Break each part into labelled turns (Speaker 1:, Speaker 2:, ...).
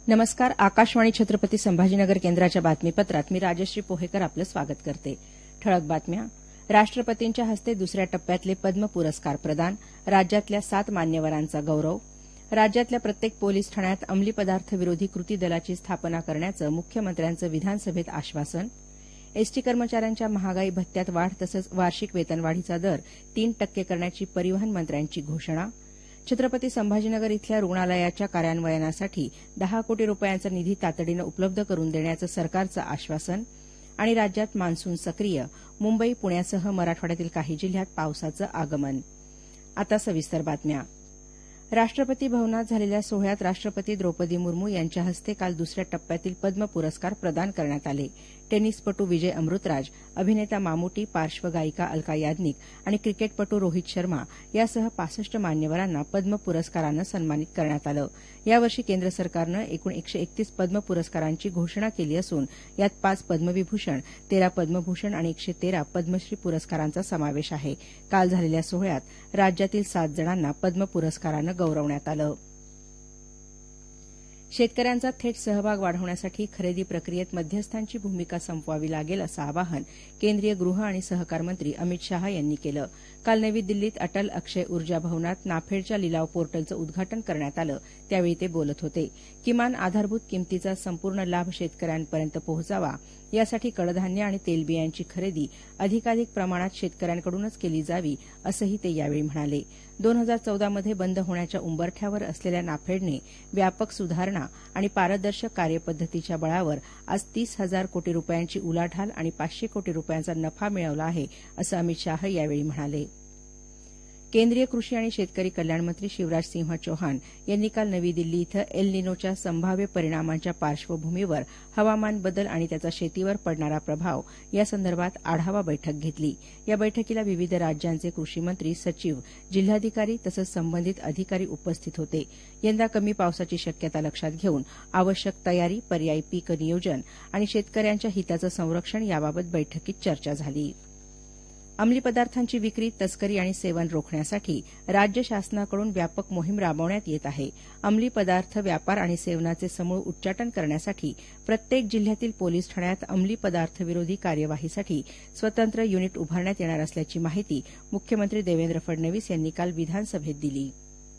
Speaker 1: नमस्कार. आकाशवाणी छत्रपती संभाजीनगर केंद्राच्या बातमीपत्रात मी राजश्री पोहेकर आपलं स्वागत करते. ठळक बातम्या. राष्ट्रपतींच्या हस्ते दुसऱ्या टप्प्यातले पद्म पुरस्कार प्रदान. राज्यातल्या 7 मान्यवरांचा गौरव. राज्यातल्या प्रत्येक पोलीस ठाण्यात अंमली पदार्थ विरोधी कृती दलाची स्थापना करण्याचं मुख्यमंत्र्यांचं विधानसभेत आश्वासन. एसटी कर्मचाऱ्यांच्या महागाई भत्त्यात वाढ तसंच वार्षिक वेतनवाढीचा दर 3% करण्याची परिवहन मंत्र्यांची घोषणा. छत्रपती संभाजीनगर इथल्या रुग्णालयाच्या कार्यान्वयनासाठी 10 कोटी रुपयांचा निधी तातडीनं उपलब्ध करून देण्याचं सरकारचं आश्वासन. आणि राज्यात मान्सून सक्रिय. मुंबई, पुण्यासह मराठवाड्यातील काही जिल्ह्यात पावसाचं आगमन. आता सविस्तर बातम्या. राष्ट्रपती भवनात झालेल्या सोहळ्यात राष्ट्रपती द्रौपदी मुर्मू यांच्या हस्ते काल दुसऱ्या टप्प्यातील पद्म पुरस्कार प्रदान करण्यात आले. टेनिसपटू विजय अमृतराज, अभिनेता मामुटी, पार्श्वगायिका अलका याज्ञिक आणि क्रिकेटपटू रोहित शर्मा यासह 65 मान्यवरांना पद्म पुरस्कारानं सन्मानित करण्यात आलं. यावर्षी केंद्र सरकारनं एकूण 131 पद्म पुरस्कारांची घोषणा केली असून यात 5 पद्मविभूषण, 13 पद्मभूषण आणि 113 पद्मश्री पुरस्कारांचा समावेश आहे. काल झालेल्या सोहळ्यात राज्यातील 7 जणांना पद्म पुरस्कारानं गौरवण्यात आलं. शेतकऱ्यांचा थेट सहभाग वाढवण्यासाठी खरेदी प्रक्रियेत मध्यस्थांची भूमिका संपवावी लागेल असं आवाहन केंद्रीय गृह आणि सहकार मंत्री अमित शहा यांनी केलं. काल नवी दिल्लीत अटल अक्षय ऊर्जा भवनात नाफेडच्या लिलाव पोर्टलचं उद्घाटन करण्यात आलं त्यावेळी ते बोलत होते. किमान आधारभूत किंमतीचा संपूर्ण लाभ शेतकऱ्यांपर्यंत पोहोचावा यासाठी कडधान्य आणि तेलबियांची खरेदी अधिकाधिक प्रमाणात शेतकऱ्यांकडूनच केली जावी असंही ते यावेळी म्हणाले. 2014मध्ये बंद होण्याच्या उंबरठ्यावर असलेल्या नाफेडने व्यापक सुधारणा आणि पारदर्शक कार्यपद्धतीच्या बळावर आज 30,000 कोटी रुपयांची उलाढाल आणि 500 कोटी रुपयांचा नफा मिळवला आहे असं अमित शाह यावेळी म्हणाले. केंद्रीय कृषी आणि शेतकरी कल्याण मंत्री शिवराज सिंह चौहान यांनी काल नवी दिल्ली इथं एल निनोच्या संभाव्य परिणामांच्या पार्श्वभूमीवर हवामान बदल आणि त्याचा शेतीवर पडणारा प्रभाव यासंदर्भात आढावा बैठक घेतली. या बैठकीला विविध राज्यांचे कृषी मंत्री, सचिव, जिल्हाधिकारी तसंच संबंधित अधिकारी उपस्थित होते. यंदा कमी पावसाची शक्यता लक्षात घेऊन आवश्यक तयारी, पर्यायी पीक नियोजन आणि शेतकऱ्यांच्या हिताचं संरक्षण याबाबत बैठकीत चर्चा झाली. अंमली पदार्थांची विक्री, तस्करी आणि सेवन रोखण्यासाठी राज्य शासनाकडून व्यापक मोहीम राबवण्यात येत आहे. अंमली पदार्थ व्यापार आणि सेवनाचे समूळ उच्चाटन करण्यासाठी प्रत्येक जिल्ह्यातील पोलीस ठाण्यात अंमली पदार्थ विरोधी कार्यवाहीसाठी स्वतंत्र युनिट उभारण्यात येणार असल्याची माहिती मुख्यमंत्री देवेंद्र फडणवीस यांनी काल विधानसभेत दिली.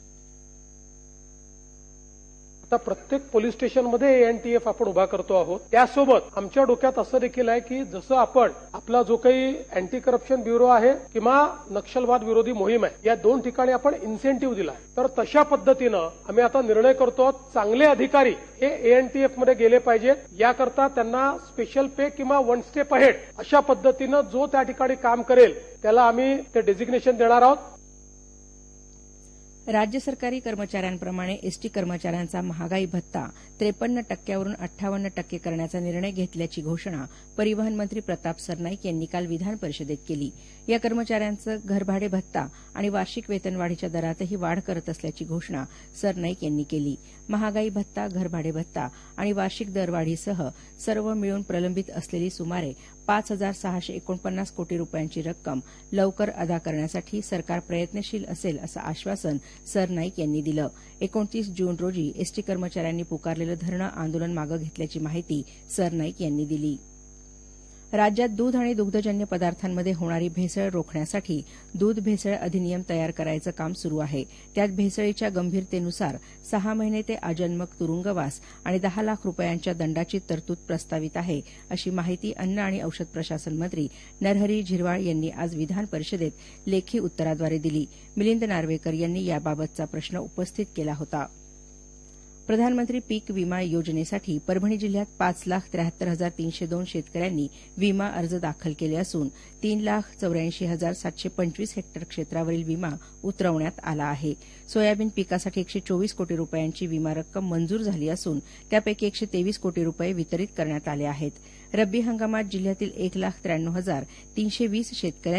Speaker 2: आता प्रत्येक पोलीस स्टेशनमध्ये एएनटीएफ आपण उभा करतो आहोत. त्यासोबत आमच्या डोक्यात असं देखील आहे की जसं आपण आपला जो काही अँटी करप्शन ब्युरो आहे किंवा नक्षलवाद विरोधी मोहीम आहे या 2 ठिकाणी आपण इन्सेंटिव्ह दिला आहे. तर तशा पद्धतीनं आम्ही आता निर्णय करतो चांगले अधिकारी हे एएनटीएफ मध्ये गेले पाहिजेत. याकरता त्यांना स्पेशल पे किंवा 1 स्टेप अहेड अशा पद्धतीनं जो त्या ठिकाणी काम करेल त्याला आम्ही ते डेझिग्नेशन देणार आहोत.
Speaker 1: राज्य सरकारी कर्मचाऱ्यांप्रमाणे एसटी कर्मचाऱ्यांचा महागाई भत्ता 53% 58% करण्याचा निर्णय घेतल्याची घोषणा परिवहन मंत्री प्रताप सरनाईक यांनी काल विधान परिषदेत केली. या कर्मचाऱ्यांचं घरभाडे भत्ता आणि वार्षिक वेतनवाढीच्या दरातही वाढ करत असल्याची घोषणा सरनाईक यांनी केली. महागाई भत्ता, घरभाडे भत्ता आणि वार्षिक दरवाढीसह सर्व मिळून प्रलंबित असलेली सुमारे 5,649 कोटी रुपयांची रक्कम लवकर अदा करण्यासाठी सरकार प्रयत्नशील असेल असं आश्वासन सरनाईक यांनी दिलं. 29 जून रोजी एसटी कर्मचाऱ्यांनी पुकारलेलं धरणं आंदोलन मागं घेतल्याची माहिती सरनाईक यांनी दिली. राज्यात दूध आणि दुग्धजन्य पदार्थांमध्ये होणारी भेसळ रोखण्यासाठी दूध भेसळ अधिनियम तयार करायचं काम सुरू आहे. त्यात भेसळीच्या गंभीरतेनुसार 6 महिने ते आजन्मक तुरुंगवास आणि 10 लाख रुपयांच्या दंडाची तरतूद प्रस्तावित आहे अशी माहिती अन्न आणि औषध प्रशासन मंत्री नरहरी झिरवाळ यांनी आज विधान परिषदेत लेखी उत्तराद्वारे दिली. मिलिंद नार्वेकर यांनी याबाबतचा प्रश्न उपस्थित केला होता. प्रधानमंत्री पीक विमा योजनेसाठी परभणी जिल्ह्यात 5,73,302 शेतकऱ्यांनी विमा अर्ज दाखल केले असून 3,84,725 हेक्टर क्षेत्रावरील विमा उतरवण्यात आला आहे. सोयाबीन पिकासाठी 124 कोटी रुपयांची विमा रक्कम मंजूर झाली असून त्यापैकी 123 कोटी रुपये वितरित करण्यात आले आहेत. रब्बी हंगामात जिल्ह्यातील 1,93,320 शेतकऱ्यांनी